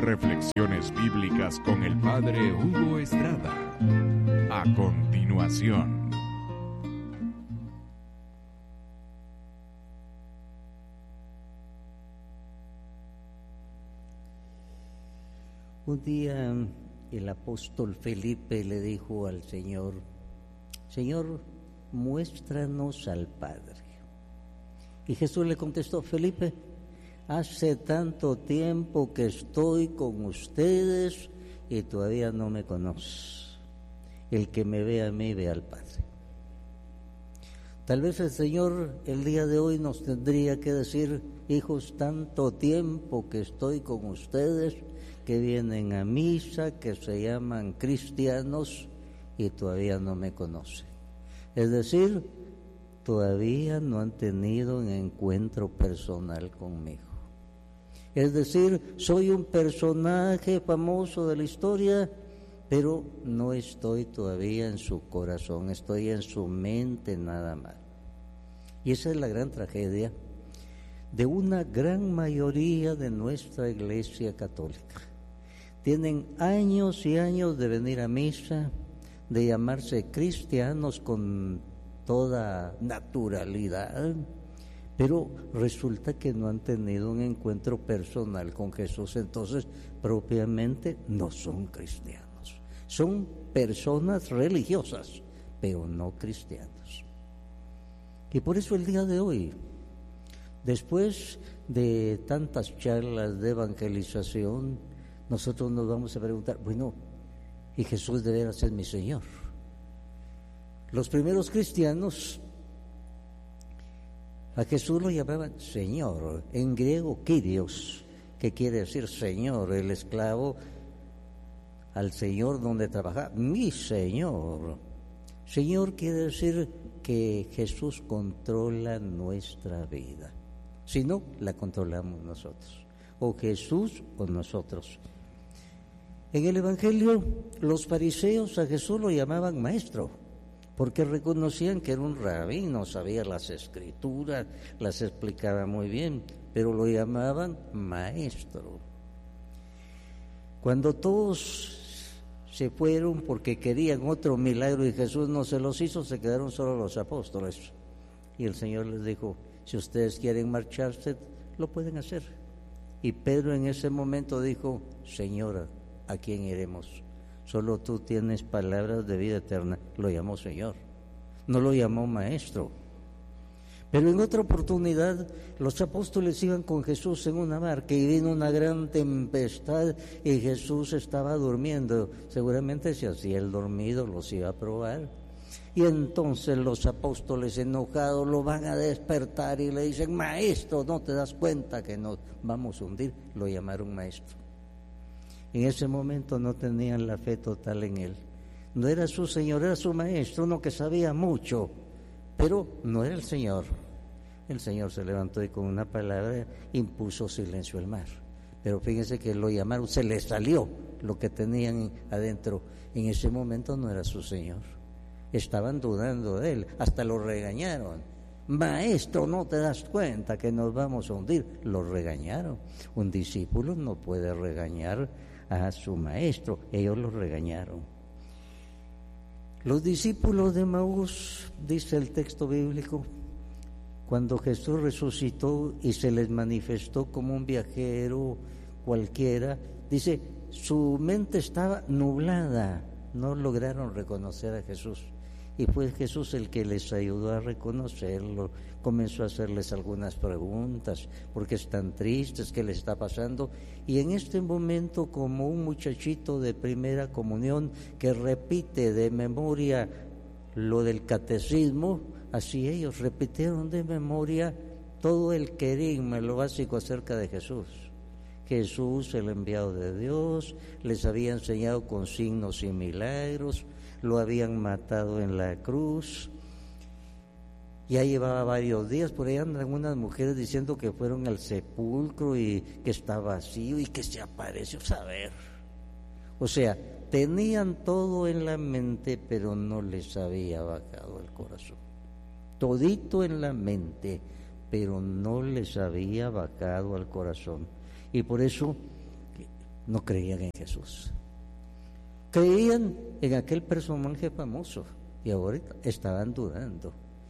Reflexiones bíblicas con el Padre Hugo Estrada. A continuación. Un día el apóstol Felipe le dijo al Señor: Señor, muéstranos al Padre. Y Jesús le contestó: Felipe, hace tanto tiempo que estoy con ustedes y todavía no me conoces. El que me ve a mí, ve al Padre. Tal vez el Señor el día de hoy nos tendría que decir: hijos, tanto tiempo que estoy con ustedes, que vienen a misa, que se llaman cristianos y todavía no me conocen. Es decir, todavía no han tenido un encuentro personal conmigo. Es decir, soy un personaje famoso de la historia, pero no estoy todavía en su corazón, estoy en su mente nada más. Y esa es la gran tragedia de una gran mayoría de nuestra Iglesia Católica. Tienen años y años de venir a misa, de llamarse cristianos con toda naturalidad, pero resulta que no han tenido un encuentro personal con Jesús, entonces propiamente no son cristianos. Son personas religiosas, pero no cristianos. Y por eso el día de hoy, después de tantas charlas de evangelización, nosotros nos vamos a preguntar: bueno, ¿y Jesús de veras es mi Señor? Los primeros cristianos a Jesús lo llamaban Señor, en griego Kyrios, que quiere decir Señor. El esclavo al Señor donde trabaja, mi Señor. Señor quiere decir que Jesús controla nuestra vida. Si no, la controlamos nosotros, o Jesús o nosotros. En el Evangelio, los fariseos a Jesús lo llamaban maestro, porque reconocían que era un rabino, sabía las escrituras, las explicaba muy bien, pero lo llamaban maestro. Cuando todos se fueron porque querían otro milagro y Jesús no se los hizo, se quedaron solo los apóstoles. Y el Señor les dijo: si ustedes quieren marcharse, lo pueden hacer. Y Pedro en ese momento dijo: Señora, ¿a quién iremos? Solo tú tienes palabras de vida eterna. Lo llamó Señor, no lo llamó maestro. Pero en otra oportunidad los apóstoles iban con Jesús en una barca y vino una gran tempestad y Jesús estaba durmiendo. Seguramente si hacía el dormido los iba a probar. Y entonces los apóstoles enojados lo van a despertar y le dicen: maestro, ¿no te das cuenta que nos vamos a hundir? Lo llamaron maestro. En ese momento no tenían la fe total en él. No era su Señor, era su maestro, uno que sabía mucho, pero no era el Señor. El Señor se levantó y con una palabra impuso silencio al mar. Pero fíjense que lo llamaron, se les salió lo que tenían adentro. En ese momento no era su Señor. Estaban dudando de él, hasta lo regañaron. Maestro, ¿no te das cuenta que nos vamos a hundir? Lo regañaron. Un discípulo no puede regañar a su maestro, ellos lo regañaron. Los discípulos de Maús, dice el texto bíblico, cuando Jesús resucitó y se les manifestó como un viajero cualquiera, dice, su mente estaba nublada, no lograron reconocer a Jesús. Y fue Jesús el que les ayudó a reconocerlo, comenzó a hacerles algunas preguntas: ¿por qué están tristes? ¿Qué les está pasando? Y en este momento, como un muchachito de primera comunión que repite de memoria lo del catecismo, así ellos repitieron de memoria todo el querigma, lo básico acerca de Jesús. Jesús, el enviado de Dios, les había enseñado con signos y milagros, lo habían matado en la cruz, ya llevaba varios días. Por ahí andan unas mujeres diciendo que fueron al sepulcro y que está vacío y que se apareció, saber. O sea, tenían todo en la mente, pero no les había bajado el corazón. Todito en la mente, pero no les había bajado al corazón. Y por eso no creían en Jesús. Creían en aquel personaje famoso y ahorita estaban dudando.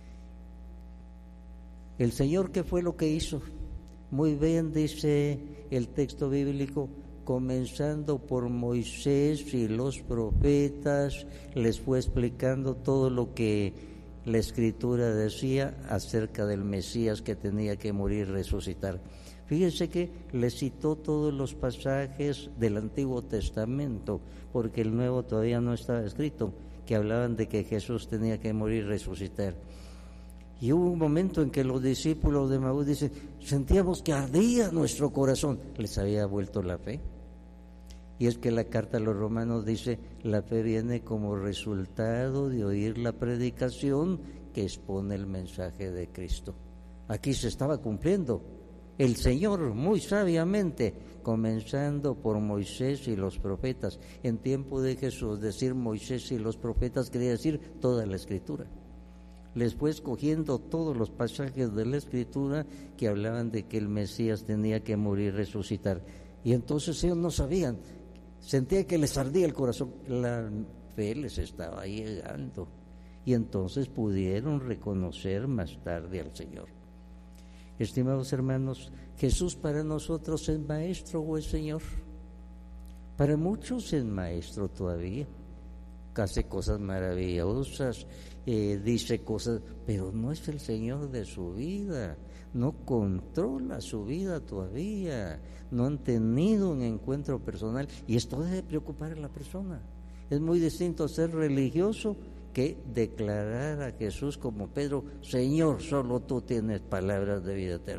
El Señor, ¿qué fue lo que hizo? Muy bien dice el texto bíblico, comenzando por Moisés y los profetas, les fue explicando todo lo que la Escritura decía acerca del Mesías que tenía que morir y resucitar. Fíjense que les citó todos los pasajes del Antiguo Testamento, porque el Nuevo todavía no estaba escrito, que hablaban de que Jesús tenía que morir y resucitar. Y hubo un momento en que los discípulos de Emaús dicen, sentíamos que ardía nuestro corazón. Les había vuelto la fe. Y es que la carta a los Romanos dice, la fe viene como resultado de oír la predicación que expone el mensaje de Cristo. Aquí se estaba cumpliendo. El Señor muy sabiamente, comenzando por Moisés y los profetas. En tiempo de Jesús, decir Moisés y los profetas quería decir toda la Escritura. Les fue escogiendo todos los pasajes de la Escritura que hablaban de que el Mesías tenía que morir y resucitar. Y entonces ellos no sabían, sentía que les ardía el corazón, la fe les estaba llegando. Y entonces pudieron reconocer más tarde al Señor. Estimados hermanos, Jesús para nosotros es Maestro o es Señor. Para muchos es Maestro todavía. Hace cosas maravillosas, dice cosas, pero no es el Señor de su vida, no controla su vida todavía, no han tenido un encuentro personal, y esto debe preocupar a la persona. Es muy distinto ser religioso que declarar a Jesús como Pedro, Señor, solo tú tienes palabras de vida eterna.